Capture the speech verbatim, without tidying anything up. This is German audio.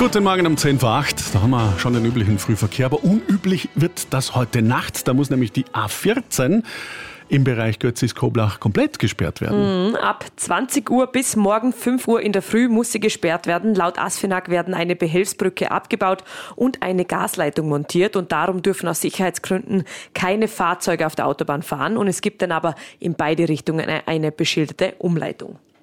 Guten Morgen um zehn vor acht. Da haben wir schon den üblichen Frühverkehr. Aber unüblich wird das heute Nacht. Da muss nämlich die A vierzehn im Bereich Götzis-Koblach komplett gesperrt werden. Mhm, ab zwanzig Uhr bis morgen fünf Uhr in der Früh muss sie gesperrt werden. Laut ASFINAG werden eine Behelfsbrücke abgebaut und eine Gasleitung montiert. Und darum dürfen aus Sicherheitsgründen keine Fahrzeuge auf der Autobahn fahren. Und es gibt dann aber in beide Richtungen eine, eine beschilderte Umleitung.